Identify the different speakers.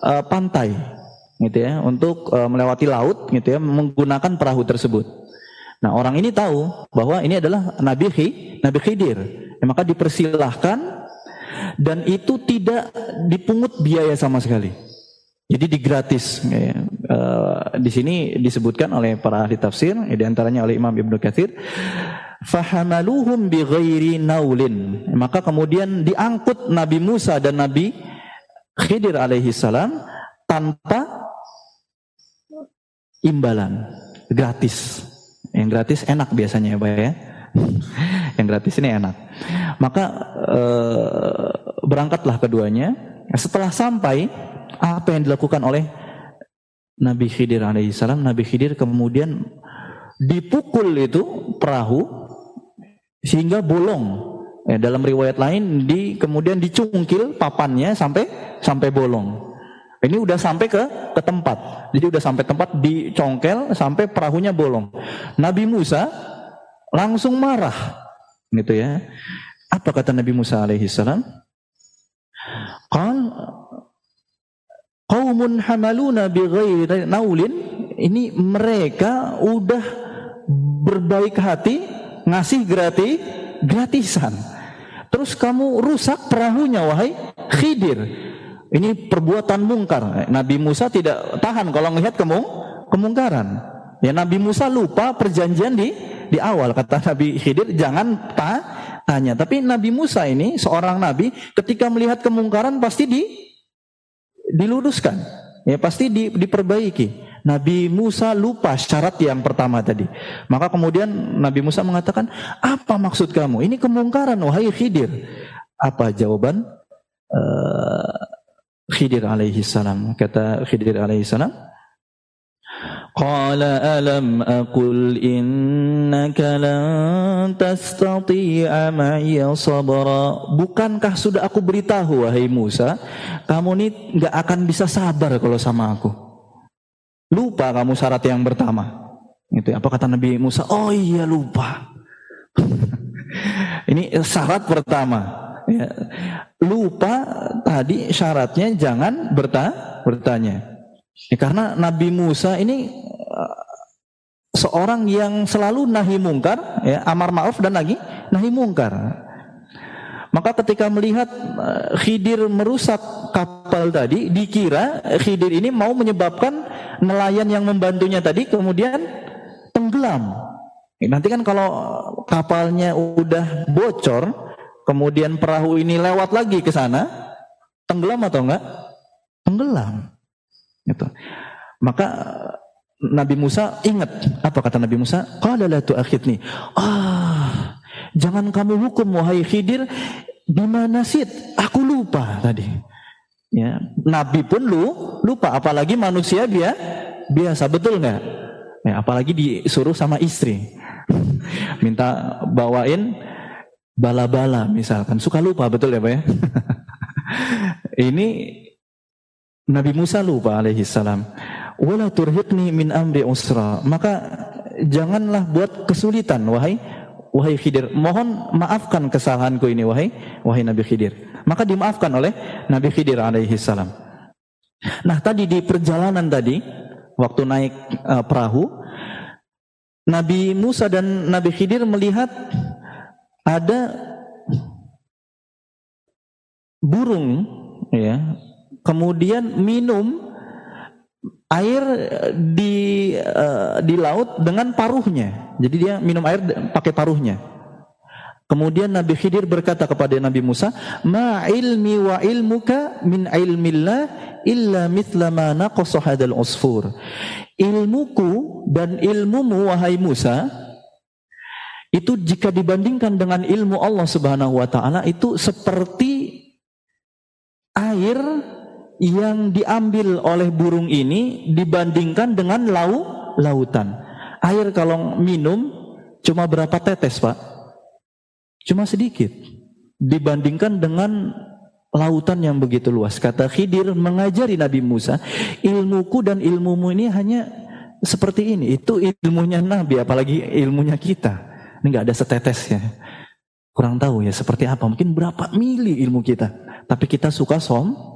Speaker 1: pantai, gitu ya, untuk melewati laut, gitu ya, menggunakan perahu tersebut. Nah, orang ini tahu bahwa ini adalah Nabi Khidir. Maka dipersilahkan dan itu tidak dipungut biaya sama sekali. Jadi digratis. Di sini disebutkan oleh para ahli tafsir, di antaranya oleh Imam Ibnu Katsir, fahamaluhum bighairi naulin. Maka kemudian diangkut Nabi Musa dan Nabi Khidir alaihi salam tanpa imbalan, gratis. Yang gratis enak biasanya ya Pak ya. Yang gratis ini enak. Maka berangkatlah keduanya. Setelah sampai, apa yang dilakukan oleh Nabi Khidir alaihissalam? Nabi Khidir kemudian dipukul itu perahu sehingga bolong. Dalam riwayat lain kemudian dicungkil papannya sampai bolong. Ini udah sampai ke tempat. Jadi udah sampai tempat, dicongkel sampai perahunya bolong. Nabi Musa langsung marah, gitu ya. Apa kata Nabi Musa alaihissalam? Qaumun hamaluna bighairi naulin. Ini mereka udah berbaik hati ngasih gratisan. Terus kamu rusak perahunya wahai Khidir. Ini perbuatan mungkar. Nabi Musa tidak tahan kalau melihat kemungkaran. Ya, Nabi Musa lupa perjanjian di awal. Kata Nabi Khidir, jangan tanya. Tapi Nabi Musa ini seorang nabi, ketika melihat kemungkaran pasti diluruskan. Ya, pasti diperbaiki. Nabi Musa lupa syarat yang pertama tadi. Maka kemudian Nabi Musa mengatakan, apa maksud kamu? Ini kemungkaran wahai Khidir. Apa jawaban Khidir alaihi salam? Kata Khidir alaihi salam, qala alam aqul innaka lan tastati'a ma'iya sabra. Bukankah sudah aku beritahu wahai Musa, kamu ini enggak akan bisa sabar kalau sama aku. Lupa kamu syarat yang pertama. Itu apa kata Nabi Musa? Oh iya lupa. Ini syarat pertama. Ya, lupa tadi syaratnya jangan bertanya. Ya, karena Nabi Musa ini seorang yang selalu nahi mungkar, ya, amar ma'ruf dan lagi nahi mungkar. Maka ketika melihat Khidir merusak kapal tadi, dikira Khidir ini mau menyebabkan nelayan yang membantunya tadi kemudian tenggelam. Nanti kan kalau kapalnya udah bocor, kemudian perahu ini lewat lagi ke sana, tenggelam atau enggak? Tenggelam. Gitu. Maka Nabi Musa ingat, apa kata Nabi Musa? Qala la tu'akhidni. Jangan kamu hukum wahai Khidir bima nasit. Aku lupa tadi. Ya, Nabi pun lupa, apalagi manusia biasa, betul enggak? Ya, apalagi disuruh sama istri. Minta bawain bala-bala misalkan, suka lupa, betul ya Pak ya? Ini Nabi Musa lupa alaihi salam. Wala turhiqni min amri usra. Maka janganlah buat kesulitan wahai Khidir. Mohon maafkan kesalahanku ini wahai Nabi Khidir. Maka dimaafkan oleh Nabi Khidir alaihi salam. Nah, tadi di perjalanan tadi waktu naik perahu, Nabi Musa dan Nabi Khidir melihat ada burung, ya, kemudian minum air di laut dengan paruhnya. Jadi dia minum air pakai paruhnya. Kemudian Nabi Khidir berkata kepada Nabi Musa, "Ma ilmi wa ilmuka min ilmillah illa mithla ma naqasa hadal usfur." Ilmuku dan ilmumu wahai Musa, itu jika dibandingkan dengan ilmu Allah Subhanahu wa taala itu seperti air yang diambil oleh burung ini dibandingkan dengan lautan. Air kalau minum cuma berapa tetes, Pak? Cuma sedikit dibandingkan dengan lautan yang begitu luas. Kata Khidir mengajari Nabi Musa, ilmuku dan ilmumu ini hanya seperti ini. Itu ilmunya Nabi, apalagi ilmunya kita. Ini nggak ada setetesnya. Kurang tahu ya seperti apa. Mungkin berapa mili ilmu kita. Tapi kita suka